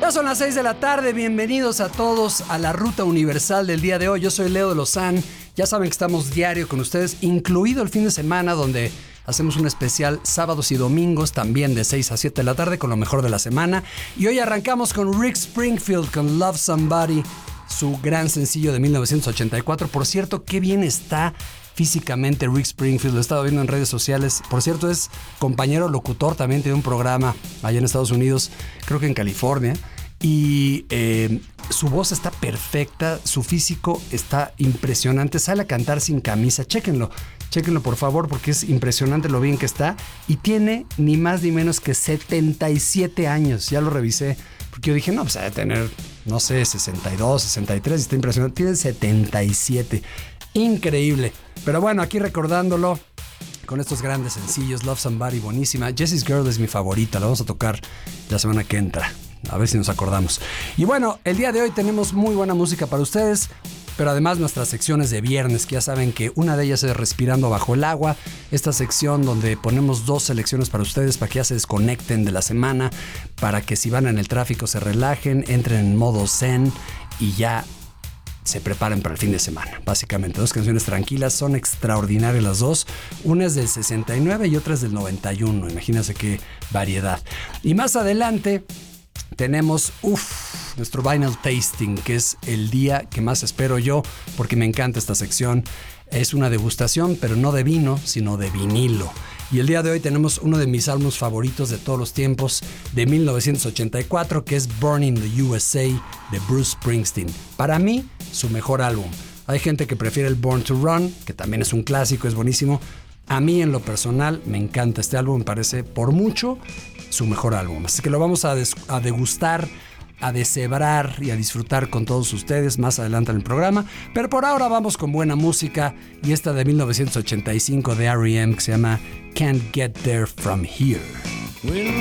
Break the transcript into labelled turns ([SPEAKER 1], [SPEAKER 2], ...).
[SPEAKER 1] Ya son las 6 de la tarde, bienvenidos a todos a la Ruta Universal del día de hoy. Yo soy Leo de Lozán, ya saben que estamos diario con ustedes, incluido el fin de semana donde hacemos un especial sábados y domingos también de 6 a 7 de la tarde con lo mejor de la semana. Y hoy arrancamos con Rick Springfield con Love Somebody, su gran sencillo de 1984. Por cierto, qué bien está físicamente Rick Springfield, lo he estado viendo en redes sociales. Por cierto, es compañero locutor también, tiene un programa allá en Estados Unidos, creo que en California. Y su voz está perfecta, su físico está impresionante, sale a cantar sin camisa. Chéquenlo por favor, porque es impresionante lo bien que está. Y tiene ni más ni menos que 77 años, ya lo revisé, porque yo dije, no, pues debe tener, no sé, 62, 63, está impresionante. Tiene 77, increíble. Pero bueno, aquí recordándolo con estos grandes sencillos. Love Somebody, buenísima. Jessie's Girl es mi favorita, la vamos a tocar la semana que entra, a ver si nos acordamos. Y bueno, el día de hoy tenemos muy buena música para ustedes, pero además nuestras secciones de viernes, que ya saben que una de ellas es Respirando Bajo el Agua, esta sección donde ponemos 2 selecciones para ustedes, para que ya se desconecten de la semana, para que si van en el tráfico se relajen, entren en modo zen y ya se preparen para el fin de semana. Básicamente 2 canciones tranquilas, son extraordinarias las 2. Una es del 69 y otra es del 91. Imagínense qué variedad. Y más adelante tenemos nuestro Vinyl Tasting, que es el día que más espero yo, porque me encanta esta sección. Es una degustación, pero no de vino, sino de vinilo. Y el día de hoy tenemos uno de mis álbumes favoritos de todos los tiempos, de 1984, que es Born in the USA, de Bruce Springsteen. Para mí, su mejor álbum. Hay gente que prefiere el Born to Run, que también es un clásico, es buenísimo. A mí, en lo personal, me encanta este álbum, me parece por mucho su mejor álbum. Así que lo vamos a degustar, a deshebrar y a disfrutar con todos ustedes más adelante en el programa. Pero por ahora vamos con buena música, y esta de 1985 de R.E.M. que se llama Can't Get There From Here.